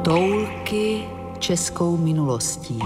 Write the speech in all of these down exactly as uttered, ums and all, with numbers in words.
Toulky českou minulostí.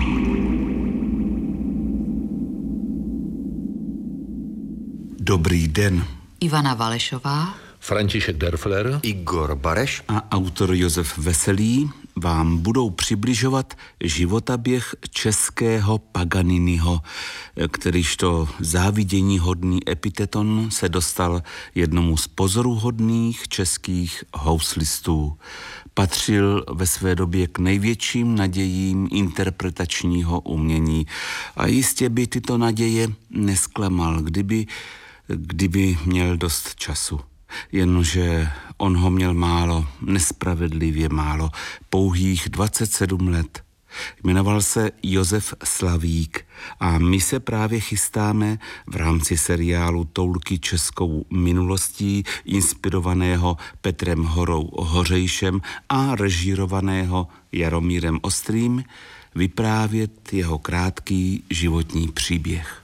Dobrý den. Ivana Valešová, František Derfler, Igor Bareš A autor Josef Veselý vám budou přibližovat životaběh českého Paganiniho, kterýžto záviděníhodný epiteton se dostal jednomu z pozoruhodných českých houslistů. Patřil ve své době k největším nadějím interpretačního umění a jistě by tyto naděje nesklamal, kdyby, kdyby měl dost času. Jenže on ho měl málo, nespravedlivě málo, pouhých dvacet sedm let. Jmenoval se Josef Slavík a my se právě chystáme v rámci seriálu Toulky českou minulostí, inspirovaného Petrem Horou Hořejšem a režírovaného Jaromírem Ostrým, vyprávět jeho krátký životní příběh.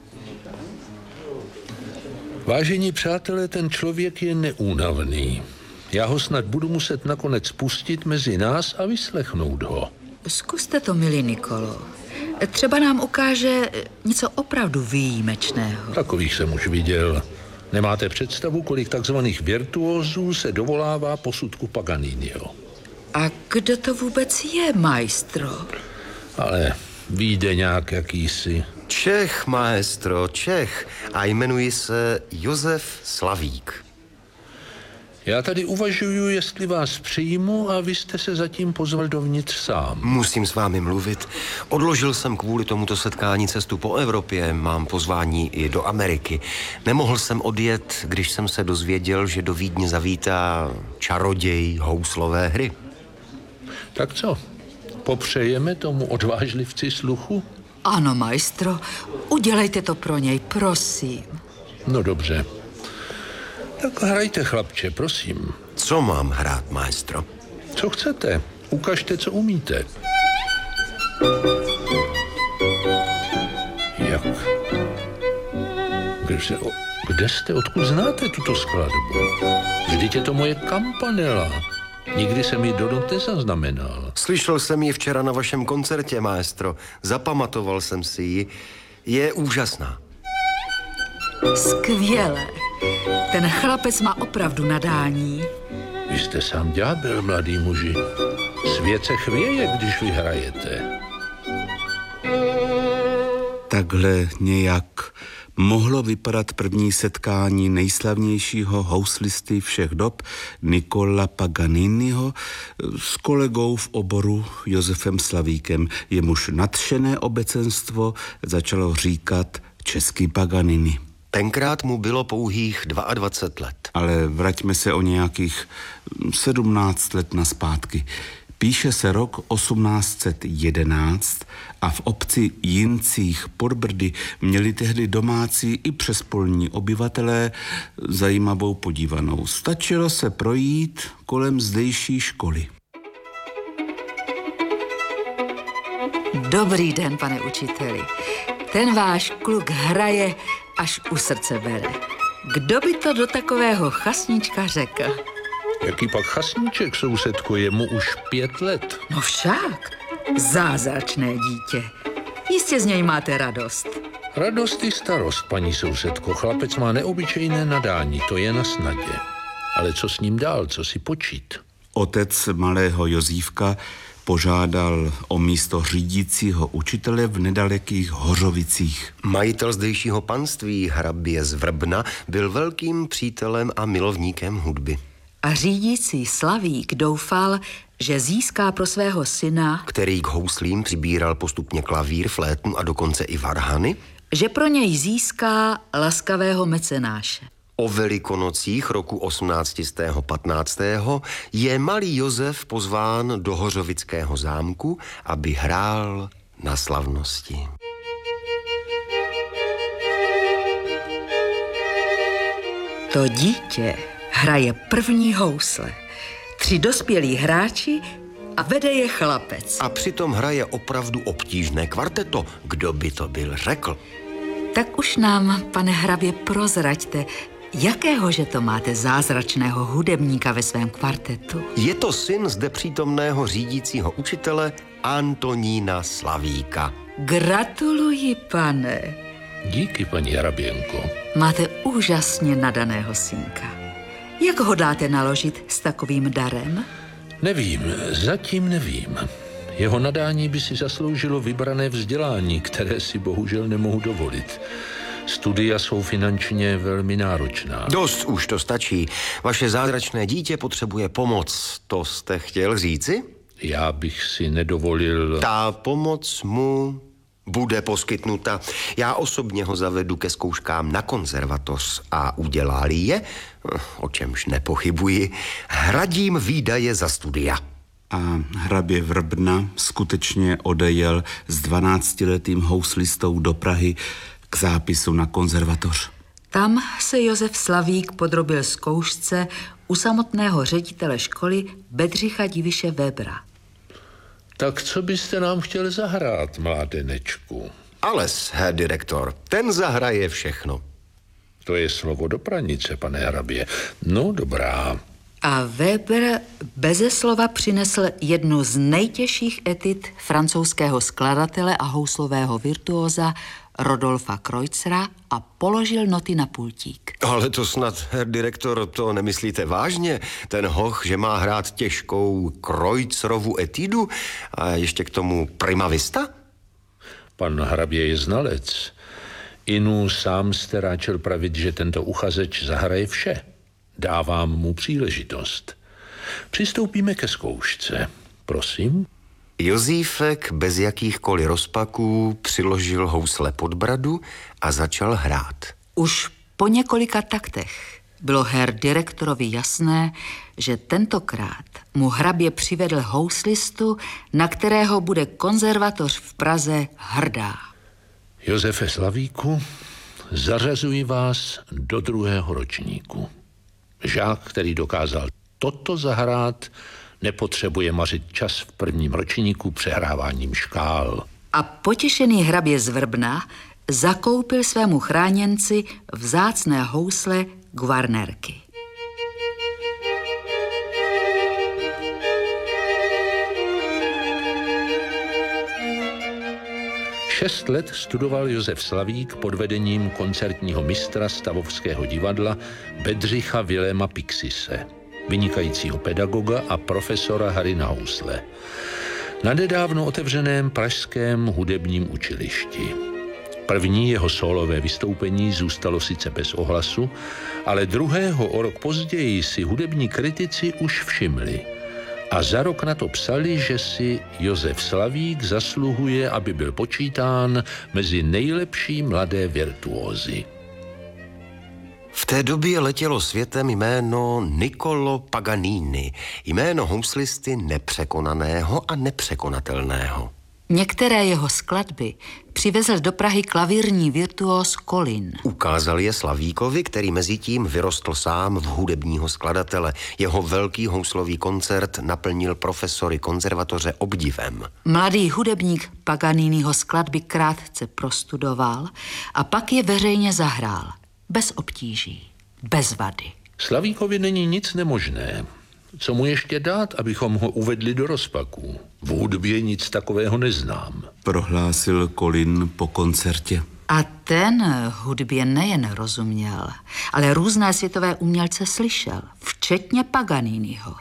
Vážení přátelé, ten člověk je neúnavný. Já ho snad budu muset nakonec pustit mezi nás a vyslechnout ho. zkuste to, milý Nikolo. Třeba nám ukáže něco opravdu výjimečného. Takových jsem už viděl. Nemáte představu, kolik takzvaných virtuózů se dovolává posudku Paganiniho. A kdo to vůbec je, maestro? Ale vyjde nějak jakýsi. Čech, maestro, Čech. A jmenuji se Josef Slavík. Já tady uvažuju, jestli vás přijmu a vy jste se zatím pozval dovnitř sám. Musím s vámi mluvit. Odložil jsem kvůli tomuto setkání cestu po Evropě. Mám pozvání i do Ameriky. Nemohl jsem odjet, když jsem se dozvěděl, že do Vídně zavítá čaroděj houslové hry. Tak co? Popřejeme tomu odvážlivci sluchu? Ano, maestro, udělejte to pro něj, prosím. No dobře. Tak hrajte, chlapče, prosím. Co mám hrát, maestro? Co chcete? Ukažte, co umíte. Jak? Kde jste, kde jste, odkud znáte tuto skladbu? Vždyť je to moje Campanella. Nikdy jsem ji dodud nezaznamenal. Slyšel jsem ji včera na vašem koncertě, maestro. Zapamatoval jsem si ji. Je úžasná. Skvěle. Ten chlapec má opravdu nadání. Vy jste sám ďábel, mladý muži. Svět se chvěje, když vy hrajete. Takhle nějak mohlo vypadat první setkání nejslavnějšího houslisty všech dob Niccola Paganiniho s kolegou v oboru Josefem Slavíkem. Jemuž nadšené obecenstvo začalo říkat český Paganini. Tenkrát mu bylo pouhých dvacet dva let. Ale vraťme se o nějakých sedmnáct let naspátky. Píše se rok osmnáct set jedenáct a v obci Jincích pod Brdy měli tehdy domácí i přespolní obyvatelé zajímavou podívanou. Stačilo se projít kolem zdejší školy. Dobrý den, pane učiteli. Ten váš kluk hraje, až u srdce bere. Kdo by to do takového chasnička řekl? Jaký pak chasníček, sousedko, je mu už pět let. No však, zázračné dítě. Jistě z něj máte radost. Radost i starost, paní sousedko. Chlapec má neobyčejné nadání, to je na snadě. Ale co s ním dál, co si počít? Otec malého Jozívka požádal o místo řídícího učitele v nedalekých Hořovicích. Majitel zdejšího panství, hrabě z Vrbna, byl velkým přítelem a milovníkem hudby. A řídící Slavík doufal, že získá pro svého syna, který k houslím přibíral postupně klavír, flétnu a dokonce i varhany, že pro něj získá laskavého mecenáše. O Velikonocích roku osmnáct set patnáct je malý Josef pozván do Hořovického zámku, aby hrál na slavnosti. To dítě hraje první housle. Tři dospělí hráči a vede je chlapec. A přitom hraje opravdu obtížné kvarteto. Kdo by to byl řekl? Tak už nám, pane hrabě, prozraďte, Jakéhože to máte zázračného hudebníka ve svém kvartetu? Je to syn zde přítomného řídícího učitele Antonína Slavíka. Gratuluji, pane. Díky, paní Hraběnko. Máte úžasně nadaného synka. Jak hodláte naložit s takovým darem? Nevím, zatím nevím. Jeho nadání by si zasloužilo vybrané vzdělání, které si bohužel nemohu dovolit. Studia jsou finančně velmi náročná. Dost už to stačí. Vaše zázračné dítě potřebuje pomoc. To jste chtěl říci? Já bych si nedovolil... Ta pomoc mu bude poskytnuta. Já osobně ho zavedu ke zkouškám na konzervatoř a udělá-li je, o čemž nepochybuji, hradím výdaje za studia. A hrabě Vrbna skutečně odejel s dvanáctiletým houslistou do Prahy k zápisu na konzervatoř. Tam se Josef Slavík podrobil zkoušce u samotného ředitele školy Bedřicha Diviše Webera. Tak co byste nám chtěl zahrát, mládenečku? Ales, herr direktor, ten zahraje všechno. To je slovo do pranice, pane hrabě. No, dobrá. A Weber beze slova přinesl jednu z nejtěžších etit francouzského skladatele a houslového virtuóza Rodolfa Kreuzera a položil noty na pultík. Ale to snad, herr direktor, to nemyslíte vážně? Ten hoch, že má hrát těžkou Kreuzerovu etidu a ještě k tomu primavista? Pan hrabě je znalec. Inu sám jste ráčel pravit, že tento uchazeč zahraje vše. Dávám mu příležitost. Přistoupíme ke zkoušce. Prosím. Jozífek bez jakýchkoliv rozpaků přiložil housle pod bradu a začal hrát. Už po několika taktech bylo herr direktorovi jasné, že tentokrát mu hrabě přivedl houslistu, na kterého bude konzervatoř v Praze hrdá. Josefe Slavíku, zařazuji vás do druhého ročníku. Žák, který dokázal toto zahrát, nepotřebuje mařit čas v prvním ročníku přehráváním škál. A potěšený hrabě z Vrbna zakoupil svému chráněnci vzácné housle Guarnerky. Šest let studoval Josef Slavík pod vedením koncertního mistra Stavovského divadla Bedřicha Viléma Pixise, vynikajícího pedagoga a profesora hry na housle, na nedávno otevřeném pražském hudebním učilišti. První jeho sólové vystoupení zůstalo sice bez ohlasu, ale druhého o rok později si hudební kritici už všimli. A za rok na to psali, že si Josef Slavík zasluhuje, aby byl počítán mezi nejlepší mladé virtuózy. V té době letělo světem jméno Niccolo Paganini, jméno houslisty nepřekonaného a nepřekonatelného. Některé jeho skladby přivezl do Prahy klavírní virtuóz Colin. Ukázal je Slavíkovi, který mezitím vyrostl sám v hudebního skladatele. Jeho velký houslový koncert naplnil profesory konzervatoře obdivem. Mladý hudebník Paganiniho skladby krátce prostudoval a pak je veřejně zahrál. Bez obtíží, bez vady. Slavíkovi není nic nemožné. Co mu ještě dát, abychom ho uvedli do rozpaků? V hudbě nic takového neznám. Prohlásil Colin po koncertě. A ten hudbě nejen rozuměl, ale různé světové umělce slyšel, včetně Paganiniho.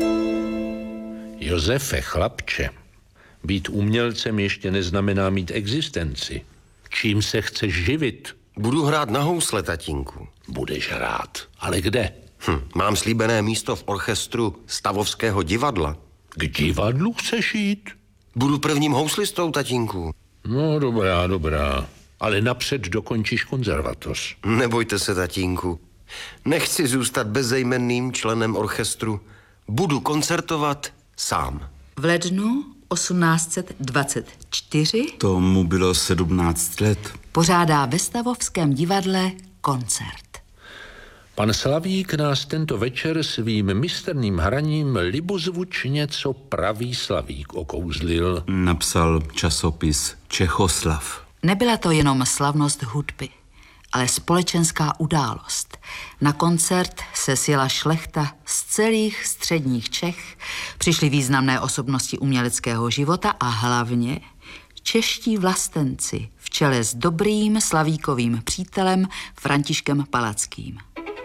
Josefe, chlapče, být umělcem ještě neznamená mít existenci. Čím se chceš živit? Budu hrát na housle, tatínku. Budeš hrát, ale kde? Hm, mám slíbené místo v orchestru Stavovského divadla. K divadlu chceš jít? Budu prvním houslistou, tatínku. No, dobrá, dobrá. Ale napřed dokončíš konzervatoř. Nebojte se, tatínku. Nechci zůstat bezejmenným členem orchestru. Budu koncertovat sám. V lednu osmnáct set dvacet čtyři Tomu bylo sedmnáct let. pořádá ve Stavovském divadle koncert. Pan Slavík nás tento večer svým mistrným hraním libozvučně, co pravý Slavík okouzlil. Napsal časopis Čechoslav. Nebyla to jenom slavnost hudby, ale společenská událost. Na koncert se sjela šlechta z celých středních Čech, přišly významné osobnosti uměleckého života a hlavně čeští vlastenci v čele s dobrým Slavíkovým přítelem Františkem Palackým.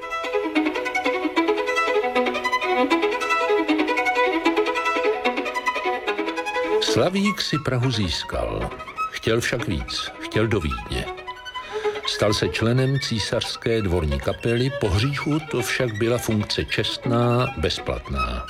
Slavík si Prahu získal. Chtěl však víc. Chtěl do Vídně. Stal se členem císařské dvorní kapely, po hříchu to však byla funkce čestná, bezplatná.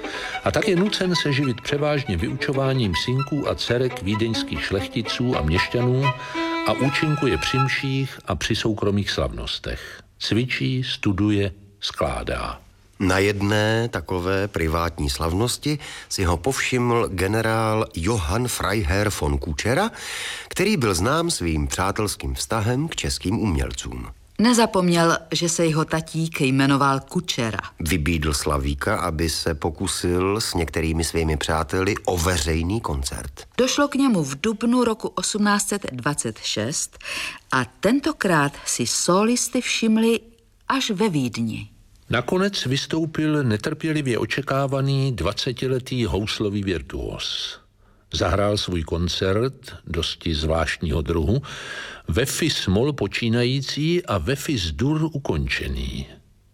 A tak je nucen se živit převážně vyučováním synků a dcerek vídeňských šlechticů a měšťanů a účinkuje při mších a při soukromých slavnostech. Cvičí, studuje, skládá. Na jedné takové privátní slavnosti si ho povšiml generál Johann Freiherr von Kučera, který byl znám svým přátelským vztahem k českým umělcům. Nezapomněl, že se jeho tatík jmenoval Kučera. Vybídl Slavíka, aby se pokusil s některými svými přáteli o veřejný koncert. Došlo k němu v dubnu roku osmnáct set dvacet šest a tentokrát si sólisty všimli až ve Vídni. Nakonec vystoupil netrpělivě očekávaný dvacetiletý houslový virtuos. Zahrál svůj koncert, dosti zvláštního druhu, ve fis mol počínající a ve fis dur ukončený.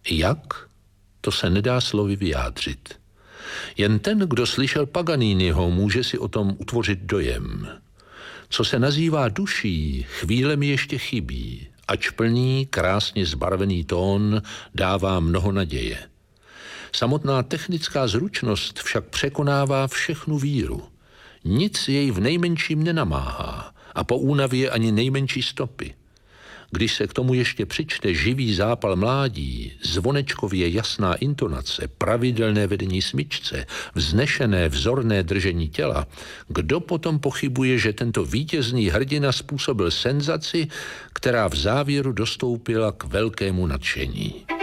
Jak? To se nedá slovy vyjádřit. Jen ten, kdo slyšel Paganiniho, může si o tom utvořit dojem. Co se nazývá duší, chvíle mi ještě chybí, ač plný, krásně zbarvený tón dává mnoho naděje. Samotná technická zručnost však překonává všechnu víru. Nic jej v nejmenším nenamáhá a po únavě ani nejmenší stopy. Když se k tomu ještě přičte živý zápal mládí, zvonečkově jasná intonace, pravidelné vedení smyčce, vznešené vzorné držení těla, kdo potom pochybuje, že tento vítězný hrdina způsobil senzaci, která v závěru dostoupila k velkému nadšení.